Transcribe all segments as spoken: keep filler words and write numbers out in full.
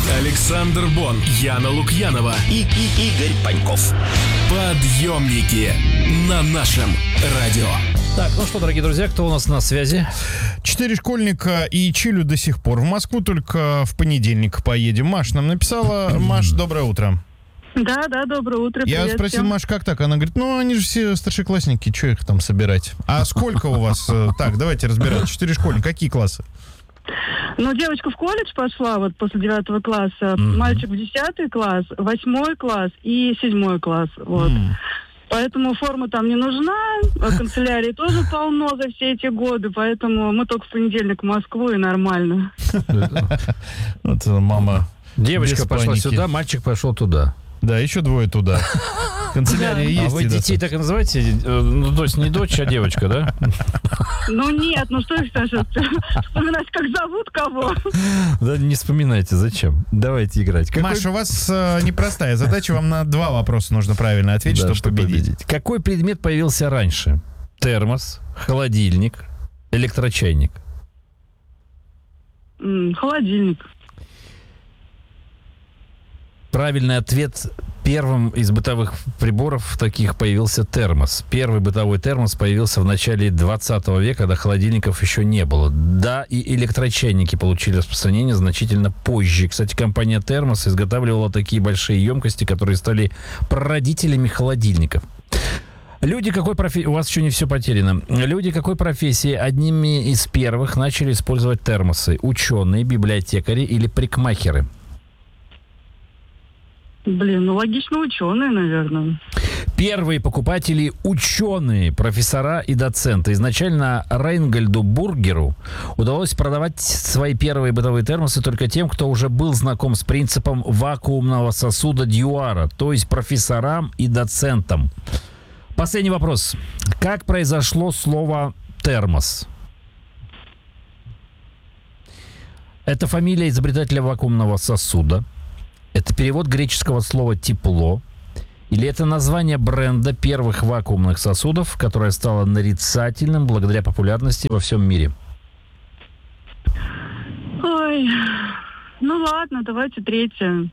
Александр Бон, Яна Лукьянова и, и Игорь Паньков. Подъемники на нашем радио. Так, ну что, дорогие друзья, кто у нас на связи? Четыре школьника и Чилю до сих пор. В Москву только в понедельник поедем. Маш нам написала. Маш, доброе утро. Да, да, доброе утро. Я привет спросил, всем. Маш, как так? Она говорит, ну, они же все старшеклассники, что их там собирать? А сколько у вас? Так, давайте разбирать. Четыре школьника, какие классы? Ну, девочка в колледж пошла вот после девятого класса, mm-hmm. мальчик в десятый класс, восьмой класс и седьмой класс, вот. Mm. Поэтому форма там не нужна, канцелярии тоже полно за все эти годы, поэтому мы только в понедельник в Москву и нормально. Вот мама. Девочка пошла сюда, мальчик пошел туда. Да, еще двое туда. Канцелярия есть. А вы детей так и называете? Ну, то есть не дочь, а девочка, да? Ну нет, ну что их сейчас вспоминать, как зовут кого? Да не вспоминайте, зачем? Давайте играть. Какой... Маша, у вас э, непростая задача, вам на два вопроса нужно правильно ответить, да, чтобы победить. победить. Какой предмет появился раньше? Термос, холодильник, электрочайник? М, холодильник. Правильный ответ. Первым из бытовых приборов таких появился термос. Первый бытовой термос появился в начале двадцатого века, когда холодильников еще не было. Да, и электрочайники получили распространение значительно позже. Кстати, компания «Термос» изготавливала такие большие емкости, которые стали прародителями холодильников. Люди какой профессии... У вас еще не все потеряно. Люди какой профессии одними из первых начали использовать термосы? Ученые, библиотекари или парикмахеры? Блин, ну логично, ученые, наверное. Первые покупатели – ученые, профессора и доценты. Изначально Рейнгольду Бургеру удалось продавать свои первые бытовые термосы только тем, кто уже был знаком с принципом вакуумного сосуда Дьюара, то есть профессорам и доцентам. Последний вопрос. Как произошло слово «термос»? Это фамилия изобретателя вакуумного сосуда. Это перевод греческого слова «тепло». Или это название бренда первых вакуумных сосудов, которое стало нарицательным благодаря популярности во всем мире? Ой, ну ладно, давайте третье.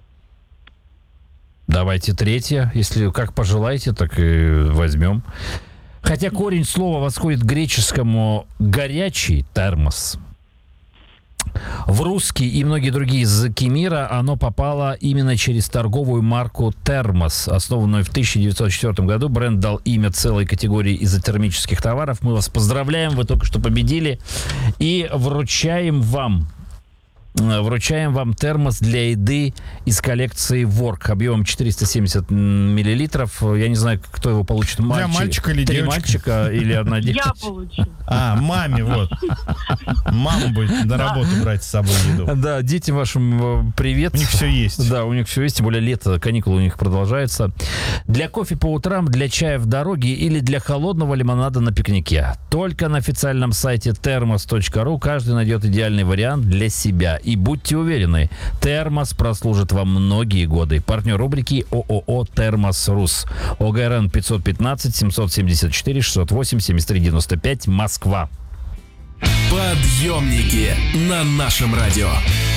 Давайте третье. Если как пожелаете, так и возьмем. Хотя корень слова восходит к греческому «горячий термос». В русский и многие другие языки мира оно попало именно через торговую марку «Термос», основанную в тысяча девятьсот четвёртом году. Бренд дал имя целой категории изотермических товаров. Мы вас поздравляем, вы только что победили. И вручаем вам, вручаем вам термос для еды из коллекции Ворк объемом четыреста семьдесят миллилитров. Я не знаю, кто его получит. Мальчик, для мальчика или Три девочка? мальчика или одна девочка? Я получу. А, маме, вот. Мама будет на работу брать с собой еду. Да, детям вашим привет. У них все есть. Да, у них все есть, тем более лето, каникулы у них продолжаются. Для кофе по утрам, для чая в дороге или для холодного лимонада на пикнике. Только на официальном сайте термос точка ру каждый найдет идеальный вариант для себя. И будьте уверены, термос прослужит вам многие годы. Партнер рубрики ООО «Термос Рус». ОГРН пятьсот пятнадцать семьсот семьдесят четыре шестьсот восемь семьдесят три девяносто пять, Москва. Подъемники на нашем радио.